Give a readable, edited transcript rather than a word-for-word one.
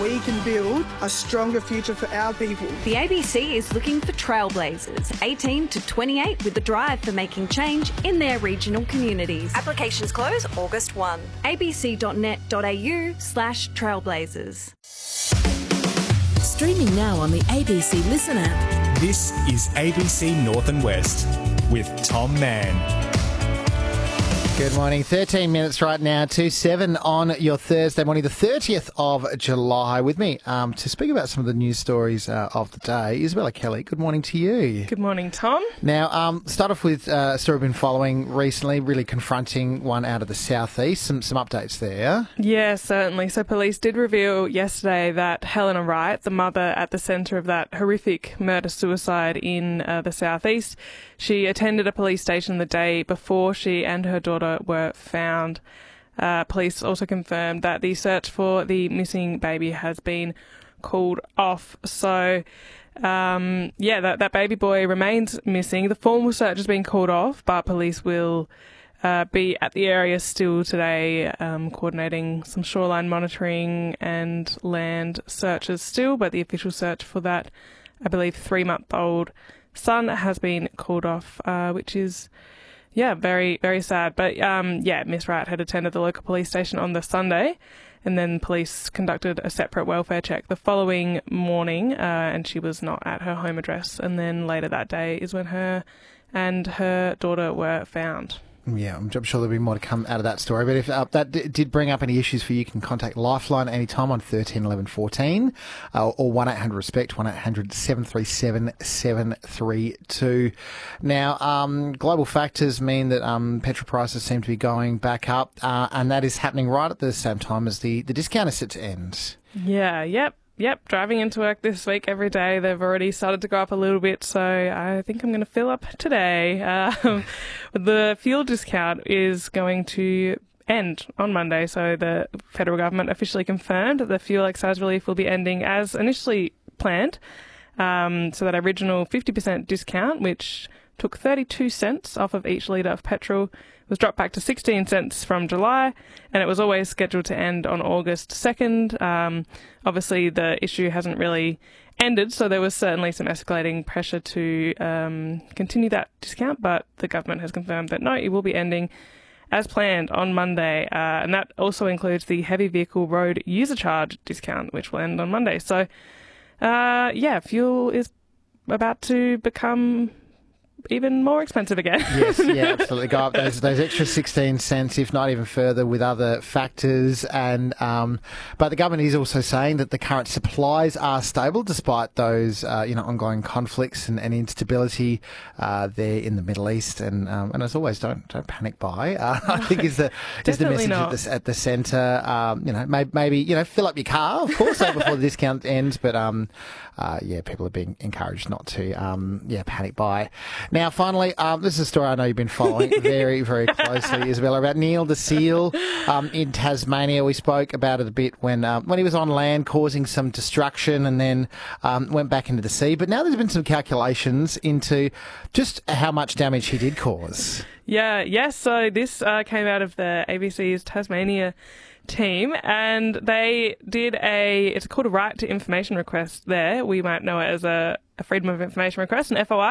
we can build a stronger future for our people. The ABC is looking for trailblazers, 18 to 28, with the drive for making change in their regional communities. Applications close August 1. abc.net.au/trailblazers. Streaming now on the ABC Listen app. This is ABC North and West with Tom Mann. Good morning. 13 minutes right now to 7 on your Thursday morning, the 30th of July. With me to speak about some of the news stories of the day, Isabella Kelly. Good morning to you. Good morning, Tom. Now, start off with a story we've been following recently, really confronting one out of the southeast. Some updates there. Yeah, certainly. So police did reveal yesterday that Helena Wright, the mother at the centre of that horrific murder-suicide in the southeast, she attended a police station the day before she and her daughter were found. Police also confirmed that the search for the missing baby has been called off. So, that baby boy remains missing. The formal search has been called off, but police will be at the area still today, coordinating some shoreline monitoring and land searches still. But the official search for that, I believe, 3-month-old son has been called off, which is very, very sad. But, Miss Wright had attended the local police station on the Sunday, and then police conducted a separate welfare check the following morning, and she was not at her home address. And then later that day is when her and her daughter were found. Yeah, I'm sure there'll be more to come out of that story. But if that did bring up any issues for you, you can contact Lifeline anytime on 13 11 14 or 1-800-RESPECT, 1-800-737-732. Now, global factors mean that petrol prices seem to be going back up, and that is happening right at the same time as the discount is set to end. Yep, driving into work this week every day, they've already started to go up a little bit, so I think I'm going to fill up today. The fuel discount is going to end on Monday, so the federal government officially confirmed that the fuel excise relief will be ending as initially planned. So that original 50% discount, which took 32 cents off of each litre of petrol, was dropped back to 16 cents from July, and it was always scheduled to end on August 2nd. Obviously, the issue hasn't really ended, so there was certainly some escalating pressure to continue that discount, but the government has confirmed that no, it will be ending as planned on Monday, and that also includes the heavy vehicle road user charge discount, which will end on Monday. So, fuel is about to become even more expensive again. Yes, yeah, absolutely. Go up those extra 16 cents, if not even further, with other factors. And but the government is also saying that the current supplies are stable despite those ongoing conflicts and instability there in the Middle East. And as always, don't panic buy. I think is the message at the centre. Maybe fill up your car, of course, before the discount ends. But people are being encouraged not to panic buy. Now, finally, this is a story I know you've been following very, very closely, Isabella, about Neil the seal in Tasmania. We spoke about it a bit when he was on land causing some destruction and then went back into the sea. But now there's been some calculations into just how much damage he did cause. So this came out of the ABC's Tasmania team, and they did it's called a right to information request there. We might know it as a Freedom of Information request, an FOI.